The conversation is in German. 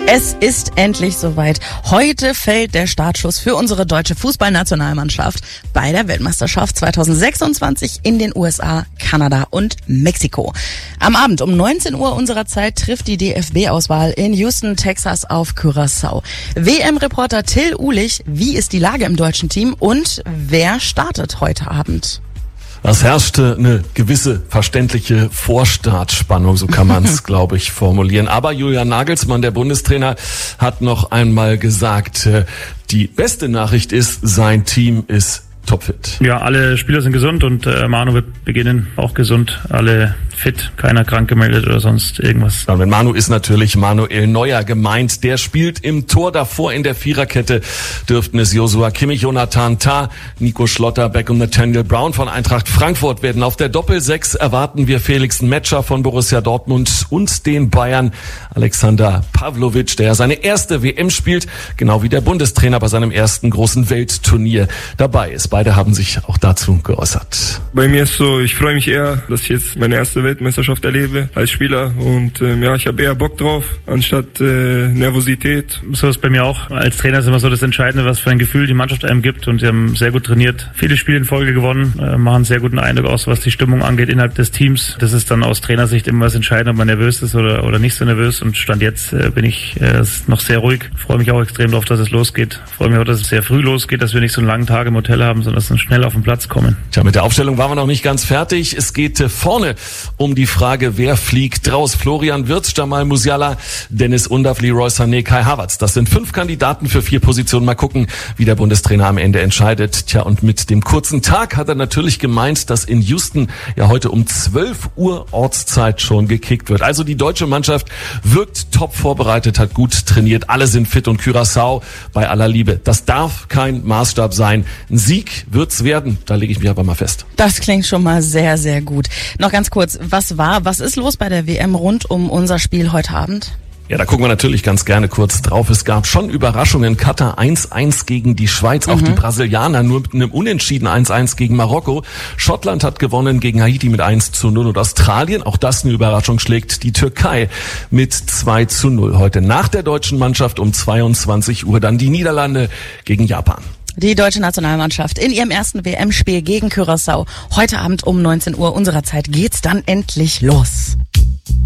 Es ist endlich soweit. Heute fällt der Startschuss für unsere deutsche Fußballnationalmannschaft bei der Weltmeisterschaft 2026 in den USA, Kanada und Mexiko. Am Abend um 19 Uhr unserer Zeit trifft die DFB-Auswahl in Houston, Texas auf Curaçao. WM-Reporter Till Uhlich, wie ist die Lage im deutschen Team und wer startet heute Abend? Es herrschte eine gewisse verständliche Vorstartspannung, so kann man es, glaube ich, formulieren. Aber Julian Nagelsmann, der Bundestrainer, hat noch einmal gesagt, die beste Nachricht ist, sein Team ist topfit. Ja, alle Spieler sind gesund und Manu wird beginnen, auch gesund, alle fit, keiner krank gemeldet oder sonst irgendwas. Ja, mit Manu ist natürlich Manuel Neuer gemeint. Der spielt im Tor, davor in der Viererkette dürften es Joshua Kimmich, Jonathan Tah, Nico Schlotterbeck und Nathaniel Brown von Eintracht Frankfurt werden. Auf der Doppel-6 erwarten wir Felix Metscher von Borussia Dortmund und den Bayern Alexander Pavlovic, der seine erste WM spielt, genau wie der Bundestrainer bei seinem ersten großen Weltturnier dabei ist. Beide haben sich auch dazu geäußert. Bei mir ist so, ich freue mich eher, dass ich jetzt meine erste Weltmeisterschaft erlebe als Spieler und ich habe eher Bock drauf, anstatt Nervosität. So ist bei mir auch. Als Trainer ist immer so das Entscheidende, was für ein Gefühl die Mannschaft einem gibt und sie haben sehr gut trainiert, viele Spiele in Folge gewonnen, machen einen sehr guten Eindruck aus, was die Stimmung angeht innerhalb des Teams. Das ist dann aus Trainersicht immer was entscheidend, ob man nervös ist oder nicht so nervös und Stand jetzt bin ich noch sehr ruhig. Freue mich auch extrem darauf, dass es losgeht. Freue mich auch, dass es sehr früh losgeht, dass wir nicht so einen langen Tag im Hotel haben, sondern dass wir schnell auf den Platz kommen. Tja, mit der Aufstellung waren wir noch nicht ganz fertig. Es geht vorne um die Frage, wer fliegt raus. Florian Wirtz, Jamal Musiala, Dennis Undav, Leroy Sané, Kai Havertz. Das sind 5 Kandidaten für 4 Positionen. Mal gucken, wie der Bundestrainer am Ende entscheidet. Tja, und mit dem kurzen Tag hat er natürlich gemeint, dass in Houston ja heute um 12 Uhr Ortszeit schon gekickt wird. Also die deutsche Mannschaft wirkt top vorbereitet, hat gut trainiert. Alle sind fit und Curaçao bei aller Liebe. Das darf kein Maßstab sein. Ein Sieg wird's werden. Da lege ich mich aber mal fest. Das klingt schon mal sehr, sehr gut. Noch ganz kurz, was ist los bei der WM rund um unser Spiel heute Abend? Ja, da gucken wir natürlich ganz gerne kurz drauf. Es gab schon Überraschungen. Katar 1-1 gegen die Schweiz, auch die Brasilianer nur mit einem Unentschieden 1-1 gegen Marokko. Schottland hat gewonnen gegen Haiti mit 1-0 und Australien, auch das eine Überraschung, schlägt die Türkei mit 2-0. Heute nach der deutschen Mannschaft um 22 Uhr dann die Niederlande gegen Japan. Die deutsche Nationalmannschaft in ihrem ersten WM-Spiel gegen Curaçao. Heute Abend um 19 Uhr unserer Zeit geht's dann endlich los.